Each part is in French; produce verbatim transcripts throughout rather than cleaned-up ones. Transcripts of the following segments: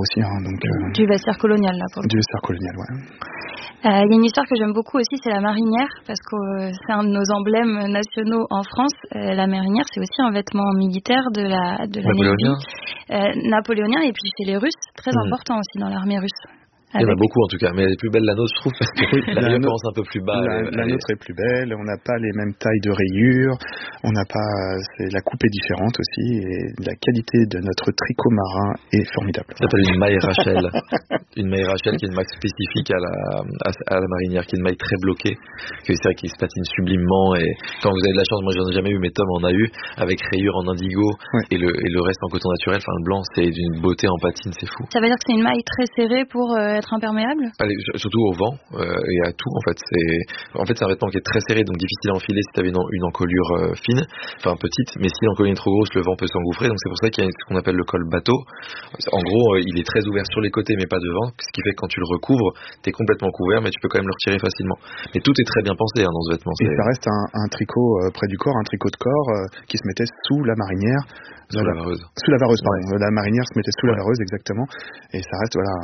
aussi. Hein, donc, euh, du vestiaire colonial, là, pour le Du vestiaire colonial, ouais. Il euh, y a une histoire que j'aime beaucoup aussi, c'est la marinière, parce que euh, c'est un de nos emblèmes nationaux en France. Euh, la marinière, c'est aussi un vêtement militaire de la, de la napoléonien. Navy, euh, napoléonien, et puis chez les Russes, très mmh. important aussi dans l'armée russe. Il y en a beaucoup en tout cas, mais elle est plus belle la nôtre, je trouve, parce que oui, la rayure commence un peu plus bas. La, elle, la elle nôtre est... est plus belle, on n'a pas les mêmes tailles de rayures, on n'a pas, c'est, la coupe est différente aussi, et la qualité de notre tricot marin est formidable. Ça s'appelle une maille Rachel, une maille Rachel qui est une maille spécifique à la, à, à la marinière, qui est une maille très bloquée, que c'est vrai qu'il se patine sublimement, et quand vous avez de la chance, moi j'en ai jamais eu, mais Tom en a eu, avec rayures en indigo, ouais. et, le, et le reste en coton naturel, enfin le blanc, c'est d'une beauté en patine, c'est fou. Ça veut dire que c'est une maille très serrée pour euh, être imperméable? Allez, surtout au vent euh, et à tout en fait. C'est en fait c'est un vêtement qui est très serré, donc difficile à enfiler si tu avais une, une encolure euh, fine, enfin petite. Mais si l'encolure est trop grosse, le vent peut s'engouffrer. Donc c'est pour ça qu'il y a ce qu'on appelle le col bateau. En gros, euh, il est très ouvert sur les côtés, mais pas devant, ce qui fait que quand tu le recouvres, t'es complètement couvert, mais tu peux quand même le retirer facilement. Mais tout est très bien pensé hein, dans ce vêtement. Et c'est... ça reste un, un tricot euh, près du corps, un tricot de corps euh, qui se mettait sous la marinière. Sous la vareuse. Sous la vareuse, pardon. Ouais. La marinière se mettait sous ouais. la vareuse, exactement. Et ça reste, voilà,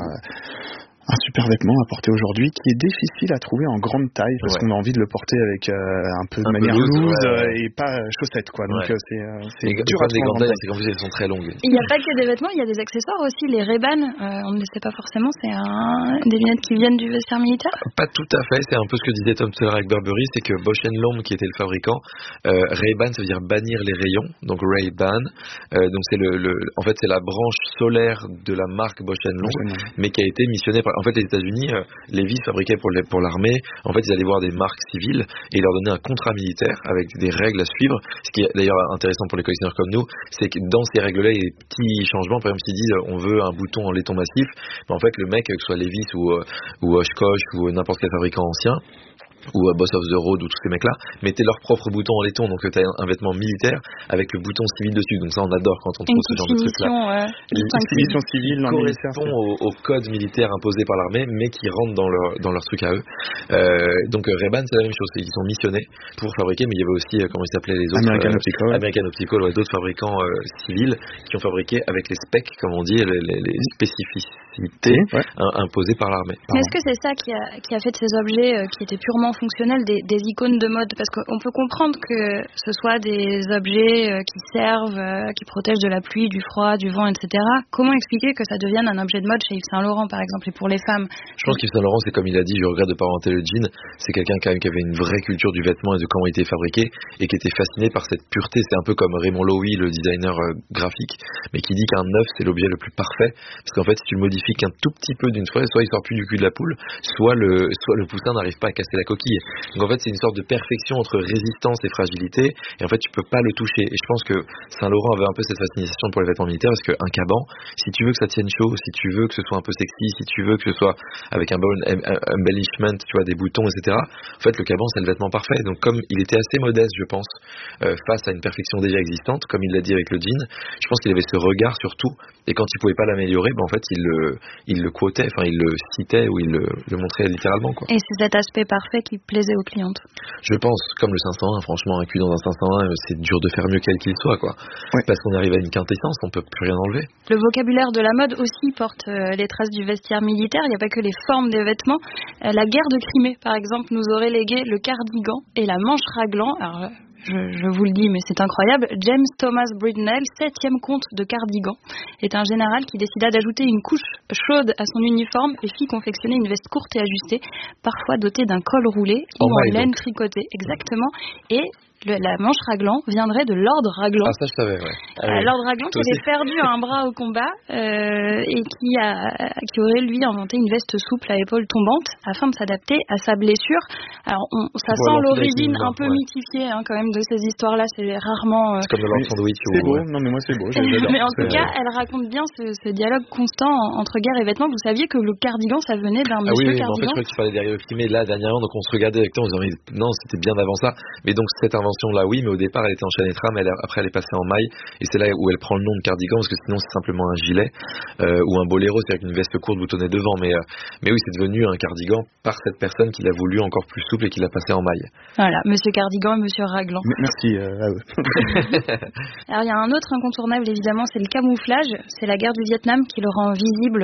un super vêtement à porter aujourd'hui qui est difficile à trouver en grande taille parce ouais. qu'on a envie de le porter avec euh, un peu de un manière loose, loose ouais, ouais. et pas chaussettes, quoi. Donc ouais. euh, c'est, euh, c'est et dur à trouver. Les gandailles, c'est qu'en plus elles sont très longues. Il n'y a pas que des vêtements, il y a des accessoires aussi. Les Ray-Ban, euh, on ne le sait pas forcément, c'est un... des lunettes qui viennent du vestiaire militaire. Pas tout à fait, c'est un peu ce que disait Tom Taylor avec Burberry, c'est que Bausch and Lomb qui était le fabricant, euh, Ray-Ban ça veut dire bannir les rayons, donc Ray-Ban, euh, donc c'est le, le, en fait c'est la branche solaire de la marque Bausch and Lomb, mais qui a été missionnée par, en fait les États-Unis, euh, Levi's fabriquait pour, les, pour l'armée, en fait ils allaient voir des marques civiles et ils leur donnaient un contrat militaire avec des règles à suivre. Ce qui est d'ailleurs intéressant pour les collectionneurs comme nous, c'est que dans ces règles-là, il y a des petits changements. Par exemple, s'ils disent on veut un bouton en laiton massif, mais en fait le mec, que ce soit Levi's ou, ou Oshkosh ou n'importe quel fabricant ancien, ou uh, Boss of the Road ou tous ces mecs-là, mettaient leur propre bouton en laiton, donc tu as un, un vêtement militaire avec le bouton civil dessus, donc ça on adore quand on trouve ce genre de trucs-là. Euh, une finition civile qui correspond au, au code militaire imposé par l'armée, mais qui rentre dans leur, dans leur truc à eux. Euh, donc Ray-Ban c'est la même chose, c'est qu'ils sont missionnés pour fabriquer, mais il y avait aussi, euh, comment ils s'appelaient les autres American euh, Optical, American Optical, ouais, d'autres fabricants euh, civils qui ont fabriqué avec les specs, comme on dit, les, les, les spécificités ouais. imposées par l'armée. Mais est-ce que c'est ça qui a, qui a fait de ces objets euh, qui étaient purement fonctionnels des, des icônes de mode, parce qu'on peut comprendre que ce soit des objets euh, qui servent, euh, qui protègent de la pluie, du froid, du vent, et cetera. Comment expliquer que ça devienne un objet de mode chez Yves Saint Laurent, par exemple, et pour les femmes? Je pense qu'Yves Saint Laurent, c'est comme il a dit, je regrette de ne pas inventer le jean, c'est quelqu'un quand même qui avait une vraie culture du vêtement et de comment il était fabriqué, et qui était fasciné par cette pureté. C'est un peu comme Raymond Loewy, le designer euh, graphique, mais qui dit qu'un neuf, c'est l'objet le plus parfait, parce qu'en fait, si tu le modifies qu'un tout petit peu d'une fois, soit il sort plus du cul de la poule, soit le, soit le poussin n'arrive pas à casser la coquille. Donc en fait, c'est une sorte de perfection entre résistance et fragilité, et en fait tu peux pas le toucher. Et je pense que Saint Laurent avait un peu cette fascination pour les vêtements militaires, parce qu'un caban, si tu veux que ça tienne chaud, si tu veux que ce soit un peu sexy, si tu veux que ce soit avec un bon embellishment, tu vois, des boutons, et cetera, en fait le caban c'est le vêtement parfait. Donc comme il était assez modeste, je pense, euh, face à une perfection déjà existante, comme il l'a dit avec le jean, je pense qu'il avait ce regard sur tout, et quand il pouvait pas l'améliorer, ben en fait il le, il le quotait, enfin il le citait, ou il le, le montrait littéralement, quoi. Et c'est cet aspect parfait qui plaisait aux clientes. Je pense, comme le cinq cent un, franchement, un cul dans un cinq cent un, c'est dur de faire mieux quel qu'il soit, quoi. Ouais. Parce qu'on arrive à une quintessence, on peut plus rien enlever. Le vocabulaire de la mode aussi porte euh, les traces du vestiaire militaire. Il n'y a pas que les formes des vêtements. Euh, la guerre de Crimée, par exemple, nous aurait légué le cardigan et la manche raglan. Alors, Je, je vous le dis, mais c'est incroyable. James Thomas Bridnell, septième comte de Cardigan, est un général qui décida d'ajouter une couche chaude à son uniforme et fit confectionner une veste courte et ajustée, parfois dotée d'un col roulé ou en, en laine tricotée. Exactement. Et le, la manche raglan viendrait de Lord Raglan. Ah, ça je savais, ouais. Ah, euh, Lord Raglan qui avait perdu un bras au combat euh, et qui, a, qui aurait lui inventé une veste souple à épaules tombantes afin de s'adapter à sa blessure. Alors on, ça voilà, sent l'origine un peu ouais. mythifiée hein, quand même de ces histoires-là. C'est rarement. Euh... C'est comme le Lord Sandwich. C'est ou... beau. Non mais moi c'est beau. Mais en tout cas, elle raconte bien ce, ce dialogue constant entre guerre et vêtements. Vous saviez que le cardigan, ça venait d'un ah monsieur oui, cardigan. En fait, je crois que tu parlais derrière le Crimée là dernièrement, donc on se regardait avec toi, on se disait non, c'était bien avant ça. Mais donc cette invention-là, oui, mais au départ, elle était en chaîne et trame, elle, après elle est passée en maille, et c'est là où elle prend le nom de cardigan, parce que sinon c'est simplement un gilet euh, ou un boléro, c'est-à-dire une veste courte boutonnée devant. Mais euh, mais oui, c'est devenu un cardigan par cette personne qui l'a voulu encore plus souple et qui l'a passé en maille. Voilà, Monsieur Cardigan et Monsieur Raglan. Merci euh, à eux. Alors il y a un autre incontournable évidemment, c'est le camouflage. C'est la guerre du Vietnam qui le rend visible